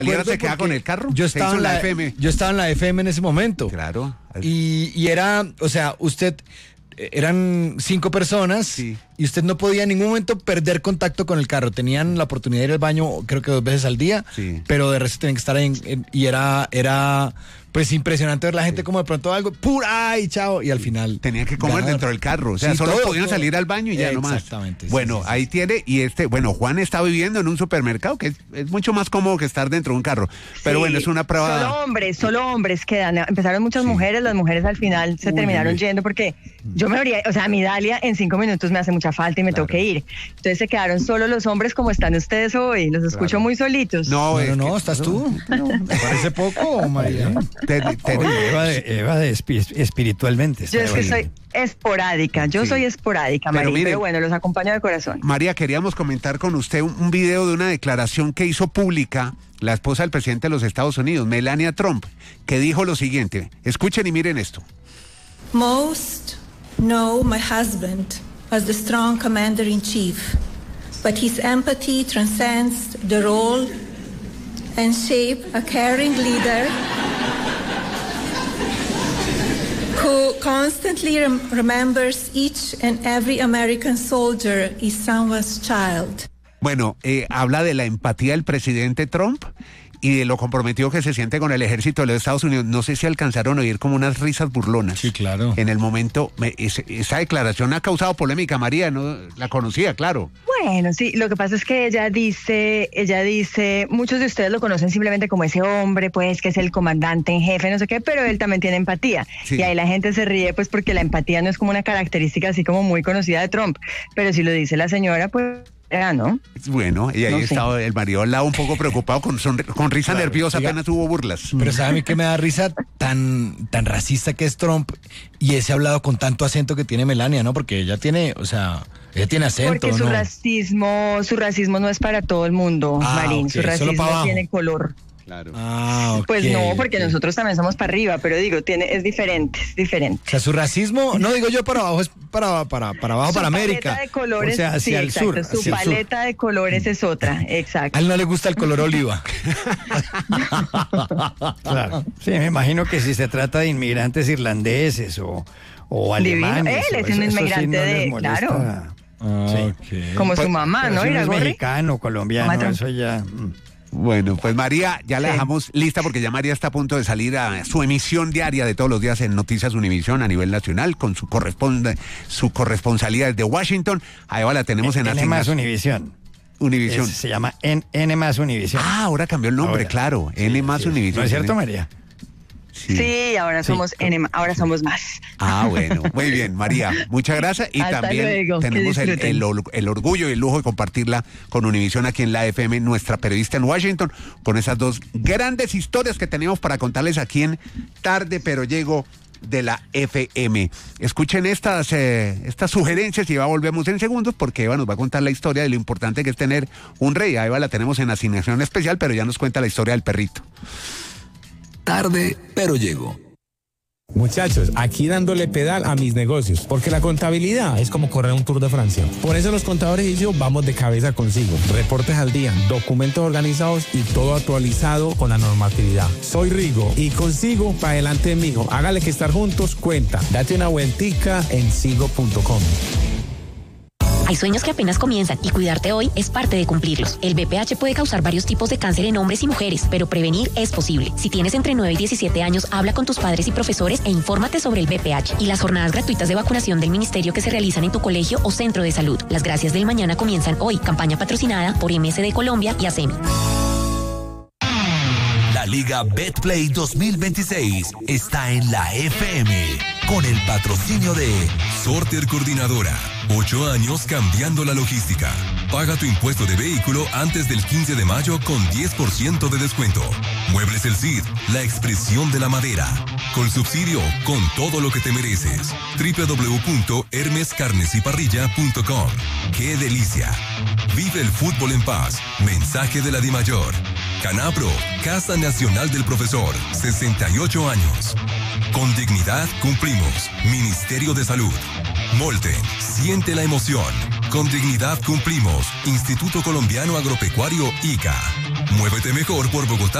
se queda con el carro. Yo estaba en la FM. Yo estaba en la FM en ese momento. Claro. Y era, o sea, eran 5 personas, sí, y usted no podía en ningún momento perder contacto con el carro. Tenían la oportunidad de ir al baño, creo que 2 veces al día, sí, pero de resto tenían que estar y era pues impresionante ver la gente, sí, como de pronto algo, ¡pura! ¡Ay, chao! Y al final tenían que comer dentro del carro, o sea, sí, solo todo, podían salir al baño y ya nomás. Exactamente. Bueno, sí, ahí tiene, y Juan está viviendo en un supermercado que es mucho más cómodo que estar dentro de un carro. Pero bueno, es una prueba. Solo hombres quedan. Empezaron muchas mujeres, las mujeres al final se terminaron yendo porque yo me habría, o sea, mi Dalia en 5 minutos me hace mucha falta y me tengo que ir. Entonces se quedaron solo los hombres como están ustedes hoy. Los escucho muy solitos. No, estás tú. ¿Te parece poco, María? Eva de espiritualmente. Yo es que soy esporádica, soy esporádica, María, pero bueno, los acompaño de corazón. María, queríamos comentar con usted un video de una declaración que hizo pública la esposa del presidente de los Estados Unidos, Melania Trump, que dijo lo siguiente. Escuchen y miren esto. Most know my husband as the strong commander-in-chief, but his empathy transcends the role and shape a caring leader who constantly remembers each and every American soldier is someone's child. Bueno, habla de la empatía del presidente Trump y de lo comprometido que se siente con el ejército de los Estados Unidos. No sé si alcanzaron a oír como unas risas burlonas. Sí, claro. En el momento, esa declaración ha causado polémica, María, no la conocía, claro. Bueno, sí, lo que pasa es que ella dice, muchos de ustedes lo conocen simplemente como ese hombre, pues, que es el comandante en jefe, no sé qué, pero él también tiene empatía. Sí. Y ahí la gente se ríe, pues, porque la empatía no es como una característica así como muy conocida de Trump, pero si lo dice la señora, pues... ¿no? Bueno, y ahí estaba el marido al lado un poco preocupado con risa nerviosa, apenas hubo burlas. Pero ¿sabe a mí qué me da risa? Tan racista que es Trump y ese hablado con tanto acento que tiene Melania, ¿no? Porque ella tiene, o sea, ella tiene acento, porque ¿no? su racismo no es para todo el mundo, Marín, okay. Su racismo tiene color. Claro. Okay. Pues no, porque nosotros también somos para arriba, pero digo, es diferente. O sea, su racismo, no digo yo para abajo, es para abajo, para América. Su paleta de colores, o sea, hacia el sur. Su paleta de colores es otra, exacto. A él no le gusta el color oliva. Claro. Sí, me imagino que si se trata de inmigrantes irlandeses o alemanes. Él es un inmigrante claro. Sí. Como su mamá, ¿no? Si es mexicano, colombiano, eso ya... Bueno, pues María, ya la dejamos lista porque ya María está a punto de salir a su emisión diaria de todos los días en Noticias Univisión a nivel nacional con su corresponsalía desde Washington. A Eva la tenemos en N más Univisión. Se llama N más Univisión. Ah, ahora cambió el nombre, claro. Sí, N más Univisión. ¿No es cierto, María? Sí, ahora somos ahora somos más. Ah, bueno, muy bien, María, muchas gracias. Y hasta también luego, tenemos el orgullo y el lujo de compartirla con Univisión aquí en la FM, nuestra periodista en Washington, con esas 2 grandes historias que teníamos para contarles aquí en Tarde Pero Llego de la FM. Escuchen estas sugerencias y volvemos en segundos porque Eva nos va a contar la historia de lo importante que es tener un rey. A Eva la tenemos en asignación especial, pero ya nos cuenta la historia del perrito. Tarde, pero llego. Muchachos, aquí dándole pedal a mis negocios, porque la contabilidad es como correr un Tour de Francia. Por eso los contadores y yo vamos de cabeza consigo. Reportes al día, documentos organizados y todo actualizado con la normatividad. Soy Rigo y consigo para adelante mijo. Hágale que estar juntos cuenta. Date una vueltica en sigo.com. Hay sueños que apenas comienzan y cuidarte hoy es parte de cumplirlos. El BPH puede causar varios tipos de cáncer en hombres y mujeres, pero prevenir es posible. Si tienes entre 9 y 17 años, habla con tus padres y profesores e infórmate sobre el BPH y las jornadas gratuitas de vacunación del ministerio que se realizan en tu colegio o centro de salud. Las gracias del mañana comienzan hoy. Campaña patrocinada por MSD Colombia y ASEMI. La Liga Betplay 2026 está en la FM con el patrocinio de Sorter Coordinadora. 8 años cambiando la logística. Paga tu impuesto de vehículo antes del 15 de mayo con 10% de descuento. Muebles El Cid, la expresión de la madera. Con subsidio, con todo lo que te mereces. www.hermescarnesyparrilla.com. ¡Qué delicia! Vive el fútbol en paz. Mensaje de la DIMAYOR. Canapro, Casa Nacional del Profesor, 68 años. Con dignidad cumplimos. Ministerio de Salud. Molten, siente la emoción. Con dignidad cumplimos. Instituto Colombiano Agropecuario ICA. Muévete mejor por Bogotá.